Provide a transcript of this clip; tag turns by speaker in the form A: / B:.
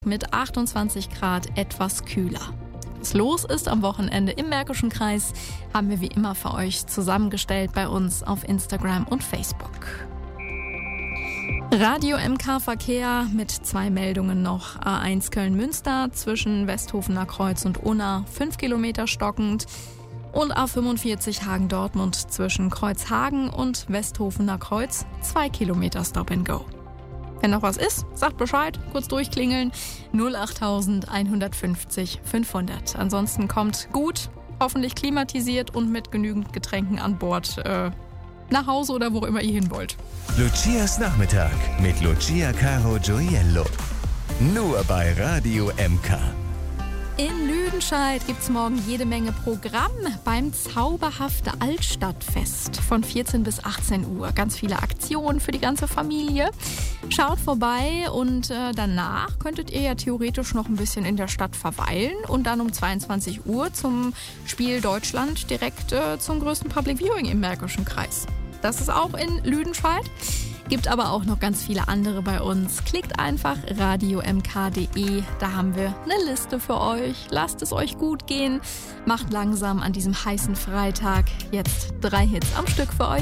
A: mit 28 Grad etwas kühler. Was los ist am Wochenende im Märkischen Kreis, haben wir wie immer für euch zusammengestellt bei uns auf Instagram und Facebook. Radio MK Verkehr mit 2 Meldungen noch. A1 Köln-Münster zwischen Westhofener Kreuz und Unna 5 Kilometer stockend. Und A45 Hagen-Dortmund zwischen Kreuzhagen und Westhofener Kreuz 2 Kilometer Stop and Go. Wenn noch was ist, sagt Bescheid, kurz durchklingeln. 08000 150 500. Ansonsten kommt gut, hoffentlich klimatisiert und mit genügend Getränken an Bord nach Hause oder wo immer ihr hin wollt.
B: Lucias Nachmittag mit Lucia Caro Gioiello. Nur bei Radio MK.
A: In Lüdenscheid gibt's morgen jede Menge Programm beim Zauberhafte Altstadtfest von 14 bis 18 Uhr. Ganz viele Aktionen für die ganze Familie. Schaut vorbei und danach könntet ihr ja theoretisch noch ein bisschen in der Stadt verweilen und dann um 22 Uhr zum Spiel Deutschland direkt zum größten Public Viewing im Märkischen Kreis. Das ist auch in Lüdenscheid. Gibt aber auch noch ganz viele andere bei uns. Klickt einfach radiomk.de, da haben wir eine Liste für euch. Lasst es euch gut gehen. Macht langsam an diesem heißen Freitag jetzt 3 Hits am Stück für euch.